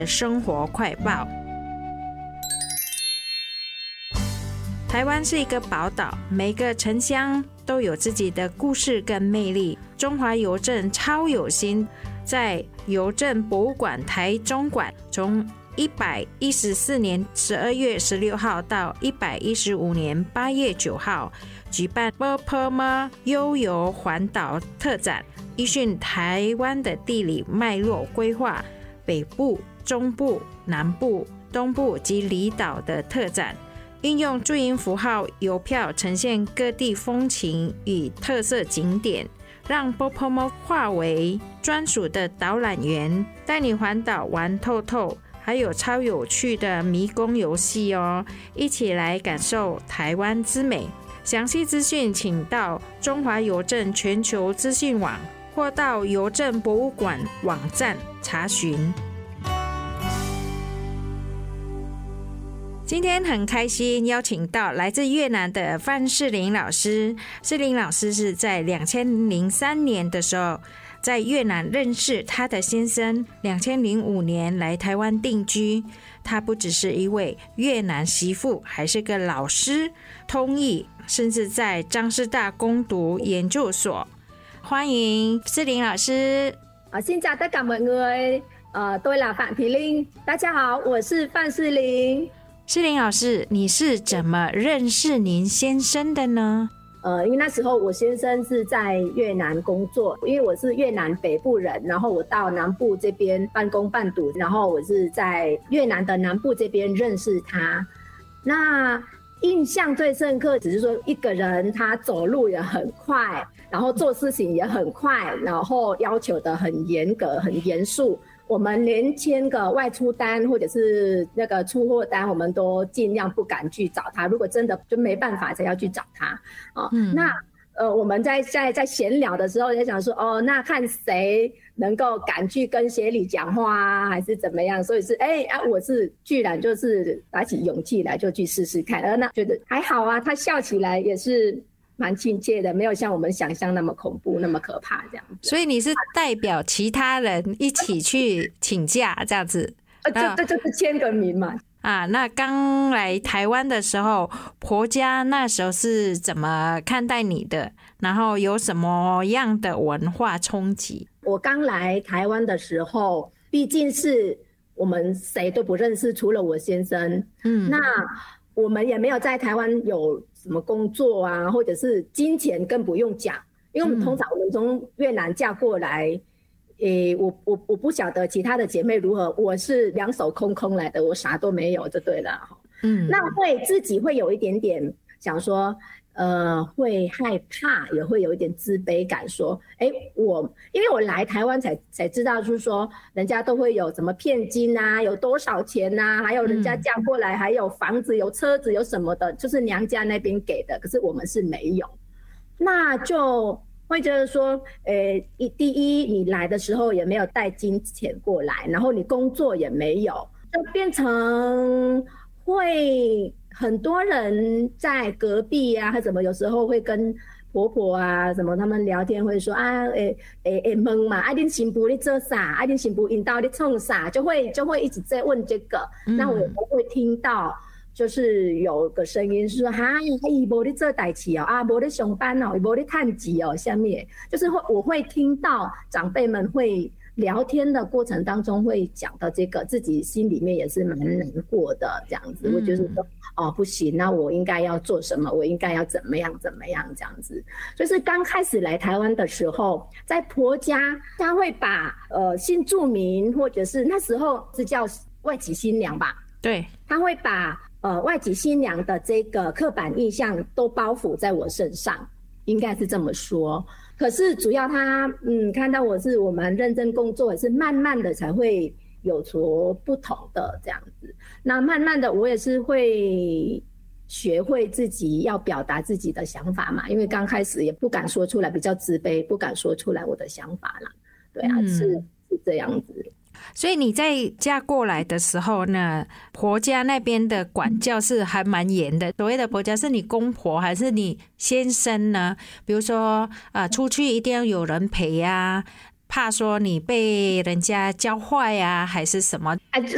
生活快报。台湾是一个宝岛，每个城乡都有自己的故事跟魅力。中华邮政超有心，在邮政博物馆台中馆，从114年12月16号到115年8月9号举办 ㄅㄆㄇ 悠游环岛特展，依循台湾的地理脉络规划北部、中部、南部、东部及离岛的特展，运用注音符号邮票呈现各地风情与特色景点，让 ㄅㄆㄇ 化为专属的导览员，带你环岛玩透透，还有超有趣的迷宫游戏哦！一起来感受台湾之美。详细资讯请到中华邮政全球资讯网或到邮政博物馆网站查询。今天很开心邀请到来自越南的范世玲老师。世玲老师是在2003年的时候在越南认识他的先生，2005年来台湾定居。他不只是一位越南媳妇，还是个老师、通译，甚至在张师大攻读研究所。欢迎世玲老师。 Xin chào tất cả mọi người, tôi là Phạm Thùy Linh. 大家好，我是范世玲。 世玲老师，你是怎么认识您先生的呢？ 因为那时候我先生是在越南工作，因为我是越南北部人，然后我到南部这边半工半读，然后我是在越南的南部这边认识他。那印象最深刻只是说一个人他走路也很快，然后做事情也很快，然后要求的很严格很严肃，我们连签个外出单或者是那个出货单我们都尽量不敢去找他，如果真的就没办法才要去找他。那我们在闲聊的时候在想说，那看谁能够敢去跟协理讲话啊，还是怎么样，所以是我是居然就是拿起勇气来就去试试看，那觉得还好啊，他笑起来也是蛮亲切的，没有像我们想象那么恐怖那么可怕这样子。 所以你是代表其他人一起去请假这样子？ 这就是签个名嘛。 那刚来台湾的时候，婆家那时候是怎么看待你的？然后有什么样的文化冲击？ 我刚来台湾的时候，毕竟是我们谁都不认识，除了我先生。那我们也没有在台湾有什么工作啊，或者是金钱更不用讲，因为我们通常我们从越南嫁过来。我不晓得其他的姐妹如何，我是两手空空来的，我啥都没有就对了。那自己会有一点点想说会害怕，也会有一点自卑感，说因为我来台湾才知道，就是说人家都会有什么骗金啊，有多少钱啊，还有人家嫁过来还有房子有车子有什么的，就是娘家那边给的，可是我们是没有。那就会觉得说第一你来的时候也没有带金钱过来，然后你工作也没有，就变成会很多人在隔壁啊什么，有时候会跟婆婆啊什么他们聊天，会说问嘛，你新妇你做啥，你新妇引导你创啥，就会一直在问这个。那我也会听到就是有个声音是说伊没在做代志没在上班没在赚钱下面就是我会听到长辈们会聊天的过程当中会讲到这个，自己心里面也是蛮难过的这样子。我就是说不行，那我应该要做什么，我应该要怎么样这样子。就是刚开始来台湾的时候，在婆家他会把新住民或者是那时候是叫外籍新娘吧， 对， 他会把外籍新娘的这个刻板印象都包袱在我身上，应该是这么说。可是主要他看到我蛮认真工作，也是慢慢的才会有所不同的这样子。那慢慢的我也是会学会自己要表达自己的想法嘛，因为刚开始也不敢说出来，比较自卑，不敢说出来我的想法啦。对啊，是这样子。 所以你在嫁过来的时候呢，婆家那边的管教是还蛮严的。所谓的婆家是你公婆还是你先生呢？比如说出去一定要有人陪啊，怕说你被人家教坏啊，还是什么？